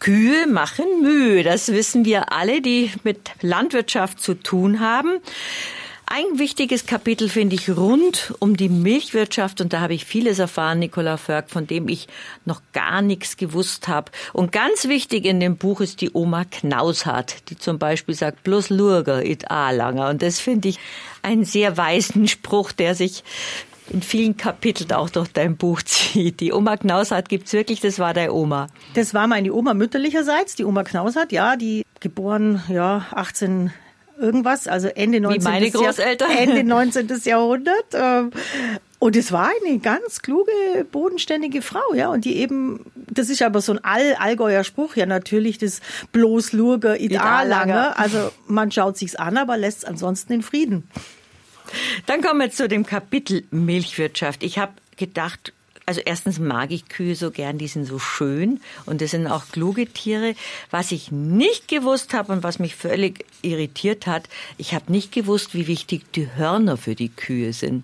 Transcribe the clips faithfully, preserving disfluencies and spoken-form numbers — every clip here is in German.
Kühe machen Mühe. Das wissen wir alle, die mit Landwirtschaft zu tun haben. Ein wichtiges Kapitel finde ich rund um die Milchwirtschaft und da habe ich vieles erfahren, Nicola Völk, von dem ich noch gar nichts gewusst habe. Und ganz wichtig in dem Buch ist die Oma Knaushardt, die zum Beispiel sagt, bloß Lurger, it a langer. Und das finde ich einen sehr weisen Spruch, der sich in vielen Kapiteln auch durch dein Buch zieht. Die Oma Knaushardt gibt's wirklich, das war deine Oma. Das war meine Oma mütterlicherseits, die Oma Knaushardt, ja, die geboren, ja, achtzehn irgendwas, also Ende neunzehnten. Wie meine Großeltern. Jahr, Ende neunzehnten. Jahrhundert. Und es war eine ganz kluge, bodenständige Frau, ja, und die eben, das ist aber so ein All, Allgäuer Spruch, ja, natürlich, das bloß Lurger, it a langer. Also man schaut sich's an, aber lässt es ansonsten in Frieden. Dann kommen wir zu dem Kapitel Milchwirtschaft. Ich habe gedacht, also erstens mag ich Kühe so gern, die sind so schön und das sind auch kluge Tiere. Was ich nicht gewusst habe und was mich völlig irritiert hat, ich habe nicht gewusst, wie wichtig die Hörner für die Kühe sind.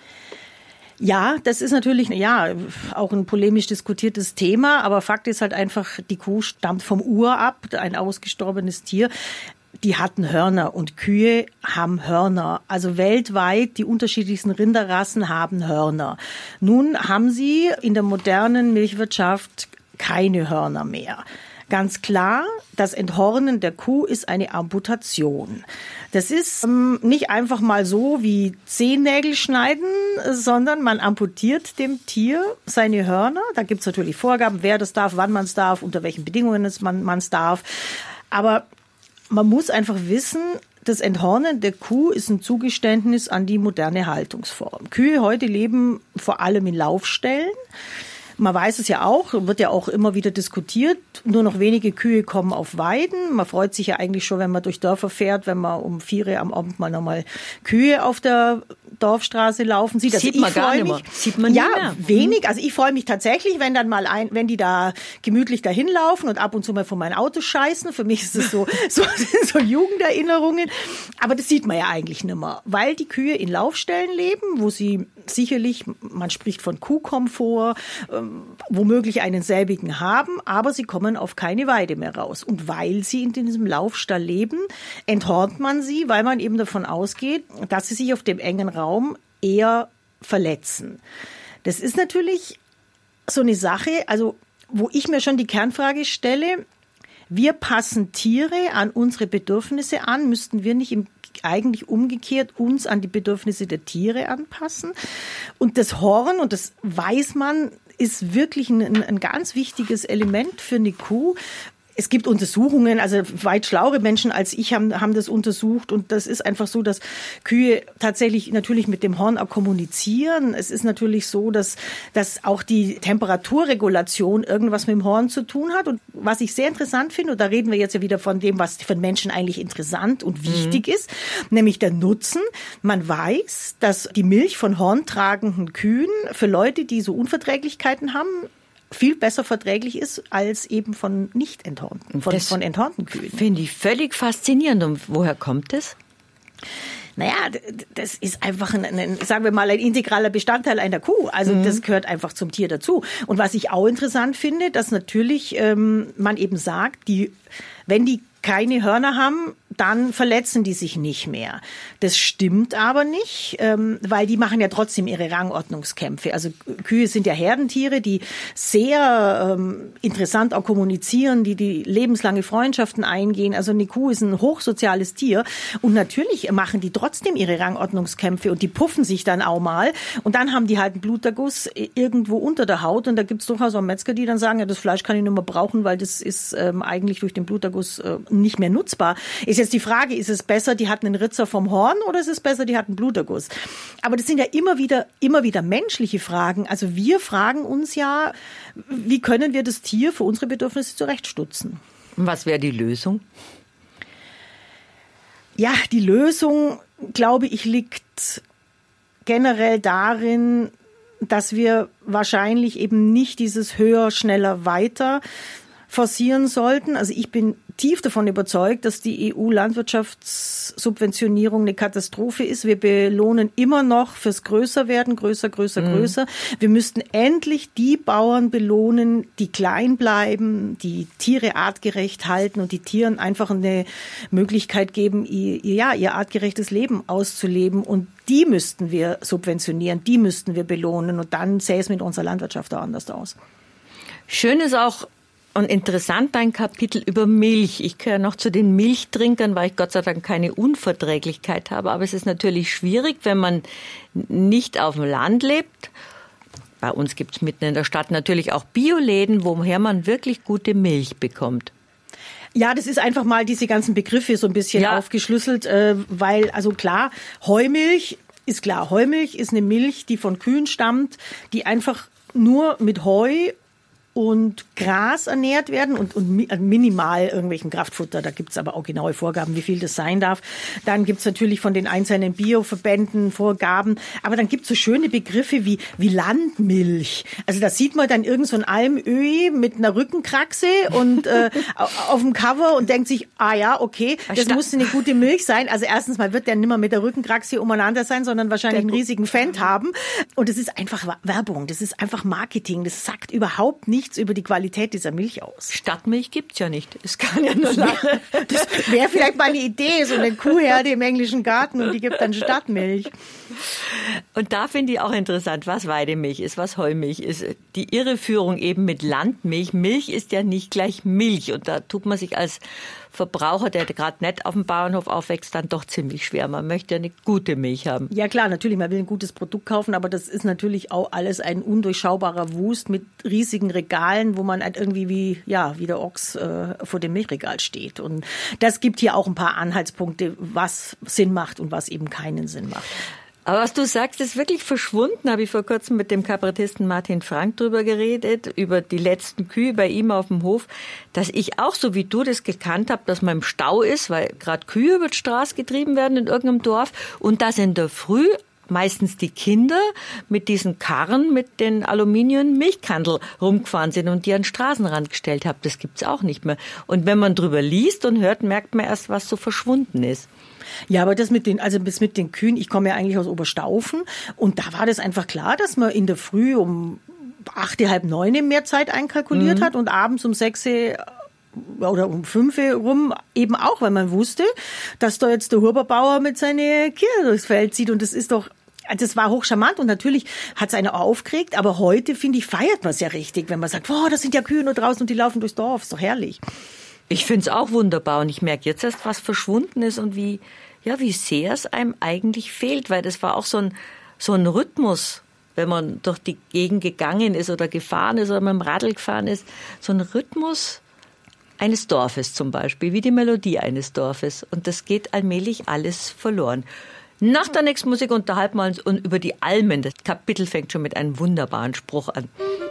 Ja, das ist natürlich ja auch ein polemisch diskutiertes Thema, aber Fakt ist halt einfach, die Kuh stammt vom Ur ab, ein ausgestorbenes Tier. Die hatten Hörner und Kühe haben Hörner. Also weltweit die unterschiedlichsten Rinderrassen haben Hörner. Nun haben sie in der modernen Milchwirtschaft keine Hörner mehr. Ganz klar, das Enthornen der Kuh ist eine Amputation. Das ist ähm, nicht einfach mal so wie Zehennägel schneiden, sondern man amputiert dem Tier seine Hörner. Da gibt's natürlich Vorgaben, wer das darf, wann man es darf, unter welchen Bedingungen man es darf. Aber man muss einfach wissen, das Enthornen der Kuh ist ein Zugeständnis an die moderne Haltungsform. Kühe heute leben vor allem in Laufställen. Man weiß es ja auch, wird ja auch immer wieder diskutiert. Nur noch wenige Kühe kommen auf Weiden. Man freut sich ja eigentlich schon, wenn man durch Dörfer fährt, wenn man um vier Uhr am Abend mal nochmal Kühe auf der Dorfstraße laufen sieht. Also Sieht man ich gar nicht mich, mehr. Sieht man ja, nie mehr. wenig. Also ich freue mich tatsächlich, wenn dann mal ein, wenn die da gemütlich dahin laufen und ab und zu mal vor mein Auto scheißen. Für mich ist es so, so, so Jugenderinnerungen. Aber das sieht man ja eigentlich nicht mehr, weil die Kühe in Laufställen leben, wo sie sicherlich, man spricht von Kuhkomfort, ähm, womöglich einen selbigen haben, aber sie kommen auf keine Weide mehr raus. Und weil sie in diesem Laufstall leben, enthornt man sie, weil man eben davon ausgeht, dass sie sich auf dem engen Raum eher verletzen. Das ist natürlich so eine Sache, also wo ich mir schon die Kernfrage stelle, wir passen Tiere an unsere Bedürfnisse an, müssten wir nicht im eigentlich umgekehrt uns an die Bedürfnisse der Tiere anpassen? Und das Horn, und das weiß man, ist wirklich ein, ein ganz wichtiges Element für eine Kuh. Es gibt Untersuchungen, also weit schlauere Menschen als ich haben, haben das untersucht und das ist einfach so, dass Kühe tatsächlich natürlich mit dem Horn auch kommunizieren. Es ist natürlich so, dass, dass auch die Temperaturregulation irgendwas mit dem Horn zu tun hat und was ich sehr interessant finde, und da reden wir jetzt ja wieder von dem, was für Menschen eigentlich interessant und wichtig mhm. ist, nämlich der Nutzen. Man weiß, dass die Milch von horntragenden Kühen für Leute, die so Unverträglichkeiten haben, viel besser verträglich ist als eben von nicht enthornten, von, von enthornten Kühen. Finde ich völlig faszinierend. Und woher kommt das? Naja, das ist einfach ein, ein, sagen wir mal, ein integraler Bestandteil einer Kuh. Also mhm. das gehört einfach zum Tier dazu. Und was ich auch interessant finde, dass natürlich ähm, man eben sagt, die, wenn die keine Hörner haben, dann verletzen die sich nicht mehr. Das stimmt aber nicht, ähm, weil die machen ja trotzdem ihre Rangordnungskämpfe. Also Kühe sind ja Herdentiere, die sehr ähm, interessant auch kommunizieren, die die lebenslange Freundschaften eingehen. Also eine Kuh ist ein hochsoziales Tier und natürlich machen die trotzdem ihre Rangordnungskämpfe und die puffen sich dann auch mal und dann haben die halt einen Bluterguss irgendwo unter der Haut und da gibt's durchaus auch Metzger, die dann sagen, ja, das Fleisch kann ich nicht mehr brauchen, weil das ist ähm, eigentlich durch den Bluterguss äh, nicht mehr nutzbar. Ist jetzt die Frage, ist es besser, die hatten einen Ritzer vom Horn oder ist es besser, die hatten Bluterguss? Aber das sind ja immer wieder, immer wieder menschliche Fragen. Also wir fragen uns ja, wie können wir das Tier für unsere Bedürfnisse zurechtstutzen? Und was wäre die Lösung? Ja, die Lösung, glaube ich, liegt generell darin, dass wir wahrscheinlich eben nicht dieses höher, schneller, weiter forcieren sollten. Also ich bin tief davon überzeugt, dass die E U-Landwirtschaftssubventionierung eine Katastrophe ist. Wir belohnen immer noch fürs Größerwerden, größer, größer, mhm. größer. Wir müssten endlich die Bauern belohnen, die klein bleiben, die Tiere artgerecht halten und die Tieren einfach eine Möglichkeit geben, ihr, ja, ihr artgerechtes Leben auszuleben. Und die müssten wir subventionieren, die müssten wir belohnen. Und dann sähe es mit unserer Landwirtschaft auch anders aus. Schön ist auch und interessant dein Kapitel über Milch. Ich gehöre noch zu den Milchtrinkern, weil ich Gott sei Dank keine Unverträglichkeit habe. Aber es ist natürlich schwierig, wenn man nicht auf dem Land lebt. Bei uns gibt es mitten in der Stadt natürlich auch Bioläden, woher man wirklich gute Milch bekommt. Ja, das ist einfach mal diese ganzen Begriffe so ein bisschen ja. aufgeschlüsselt, weil, also klar, Heumilch ist klar. Heumilch ist eine Milch, die von Kühen stammt, die einfach nur mit Heu und Gras ernährt werden und, und minimal irgendwelchen Kraftfutter. Da gibt's aber auch genaue Vorgaben, wie viel das sein darf. Dann gibt's natürlich von den einzelnen Bioverbänden Vorgaben. Aber dann gibt's so schöne Begriffe wie, wie Landmilch. Also da sieht man dann irgend so ein Almöhi mit einer Rückenkraxe und äh, auf dem Cover und denkt sich, ah ja, okay, das muss eine gute Milch sein. Also erstens mal wird der nimmer mit der Rückenkraxe umeinander sein, sondern wahrscheinlich einen riesigen Fend haben. Und das ist einfach Werbung, das ist einfach Marketing. Das sagt überhaupt nicht nichts über die Qualität dieser Milch aus. Stadtmilch gibt's ja nicht. Es kann ja nur sein. Das wäre vielleicht mal eine Idee, so eine Kuhherde im englischen Garten und die gibt dann Stadtmilch. Und da finde ich auch interessant, was Weidemilch ist, was Heumilch ist. Die Irreführung eben mit Landmilch. Milch ist ja nicht gleich Milch. Und da tut man sich als Verbraucher, der gerade nicht auf dem Bauernhof aufwächst, dann doch ziemlich schwer. Man möchte ja eine gute Milch haben. Ja klar, natürlich, man will ein gutes Produkt kaufen, aber das ist natürlich auch alles ein undurchschaubarer Wust mit riesigen Regalen, wo man halt irgendwie wie, ja, wie der Ochs äh, vor dem Milchregal steht. Und das gibt hier auch ein paar Anhaltspunkte, was Sinn macht und was eben keinen Sinn macht. Aber was du sagst, ist wirklich verschwunden. Habe ich vor kurzem mit dem Kabarettisten Martin Frank drüber geredet, über die letzten Kühe bei ihm auf dem Hof, dass ich auch so wie du das gekannt habe, dass man im Stau ist, weil gerade Kühe über die Straße getrieben werden in irgendeinem Dorf und dass in der Früh meistens die Kinder mit diesen Karren, mit den Aluminium-Milchkandel rumgefahren sind und die an den Straßenrand gestellt haben. Das gibt's auch nicht mehr. Und wenn man drüber liest und hört, merkt man erst, was so verschwunden ist. Ja, aber das mit den, also bis mit den Kühen, ich komme ja eigentlich aus Oberstaufen und da war das einfach klar, dass man in der Früh um acht, halb neun mehr Zeit einkalkuliert mhm. hat und abends um sechs oder um fünf rum eben auch, weil man wusste, dass da jetzt der Huberbauer mit seinen Kühen durchs Feld zieht und das ist doch, das war hochcharmant und natürlich hat es einen aufgeregt, aber heute, finde ich, feiert man es ja richtig, wenn man sagt, boah, das sind ja Kühe nur draußen und die laufen durchs Dorf, ist doch herrlich. Ich finde es auch wunderbar und ich merke jetzt erst, was verschwunden ist und wie, ja, wie sehr es einem eigentlich fehlt, weil das war auch so ein, so ein Rhythmus, wenn man durch die Gegend gegangen ist oder gefahren ist oder mit dem Radl gefahren ist, so ein Rhythmus eines Dorfes zum Beispiel, wie die Melodie eines Dorfes und das geht allmählich alles verloren. Nach der nächsten Musik unterhalten wir uns über die Almen. Das Kapitel fängt schon mit einem wunderbaren Spruch an.